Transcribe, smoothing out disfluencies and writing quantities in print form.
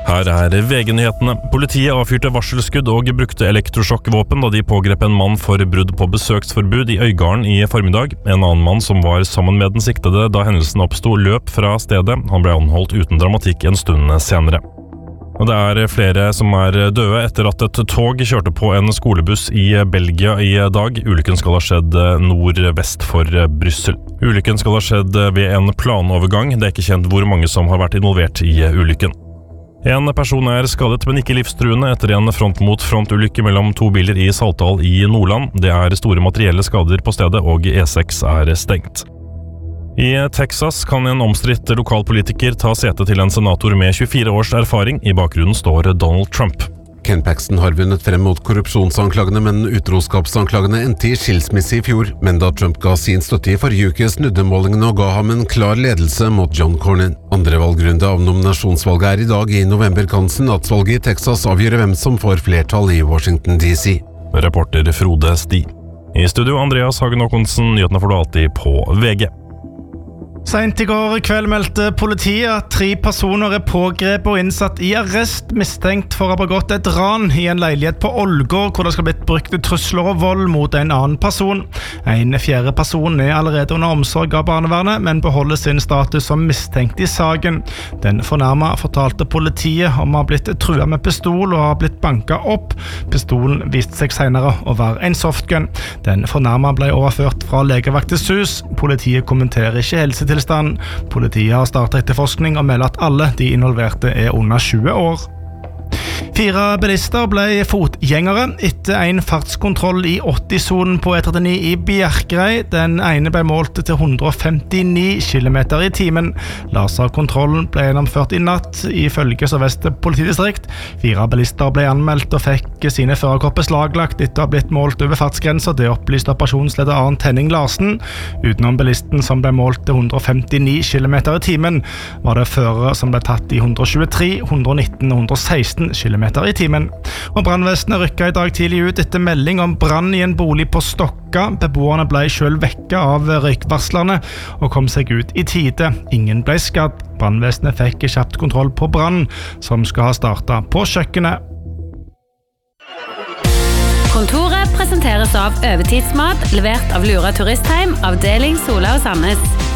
Her VG-nyhetene. Politiet avfyrte varselskudd og brukte elektrosjokkvåpen da de pågrep en mann for brudd på besøksforbud i Øygarden i formiddag. En annen mann som var sammen med den siktede da hendelsen oppstod, løp fra stedet. Han ble anholdt uten dramatikk en stund senere. Og det flere som døde etter at et tog kjørte på en skolebuss i Belgia i dag. Ulykken skal ha skjedd nordvest for Brussel. Ulykken skal ha skjedd ved en planovergang. Det ikke kjent hvor mange som har vært involvert i ulykken. En person skadet, men ikke livstruende etter en front-mot-front-ulykke mellom to biler i Saltdal i Nordland. Det store materielle skader på stedet, og E6 stengt. I Texas kan en omstridt lokalpolitiker ta sete til en senator med 24 års erfaring. I bakgrunnen står Donald Trump. Ken Paxton har vunnet frem mot korrupsjonsanklagene, men utroskapsanklagene endte i skilsmisse i fjor. Men da Trump ga sin støtte i forrige uke, snudde målingene og ga ham en klar ledelse mot John Cornyn. Andre valgrunde av nominasjonsvalget i dag. I november kan senatsvalget i Texas avgjøre hvem som får flertall i Washington DC. Reporter Frode Sti. I studio Andreas Hagen Håkonsen, nyhetene får du alltid på VG. Sent i går kveld meldte politiet at 3 personer pågrepet og innsatt i arrest mistenkt for å ha begått et ran i en leilighet på Ålgård, hvor det skal blitt brukt trusler og vold mot en annen person. En 4. person allerede under omsorg av barnevernet, men beholder sin status som mistenkt i saken. Den fornærmede fortalte politiet om å ha blitt truet med pistol og ha blitt banket opp. Pistolen viste seg senere å være en softgun. Den fornærmede ble overført fra legevaktens hus. Politiet kommenterer ikke helsetilstand. Politiet har startet etterforskning og melder at alle de involverte under 20 år. 4 bilister ble fotgjengere etter en fartskontroll i 80-sonen på E39 i Bjerkreim. Den ene ble målt til 159 km i timen. Laserkontrollen ble gjennomført i natt ifølge Sør-Vest politidistrikt. 4 bilister ble anmeldt og fikk sine førerkort beslaglagt etter å ha blitt målt over fartsgrenser. Det opplyste operasjonsleder Arnt Henning Larsen. Utenom bilisten som ble målt til 159 km i timen, var det førere som ble tatt i 123, 119 og 116 km i timen. Og brannvesenet rykket i dag tidlig ut etter melding om brann i en bolig på Stokka. Beboerne ble selv vekket av røykvarslerne og kom seg ut i tide. Ingen ble skadd. Brannvesenet fikk kjapt kontroll på brann, som skal ha startet på kjøkkenet. Kontoret presenteres av Øvetidsmat, levert av Lura Turistheim, avdeling Sola og Sandnes.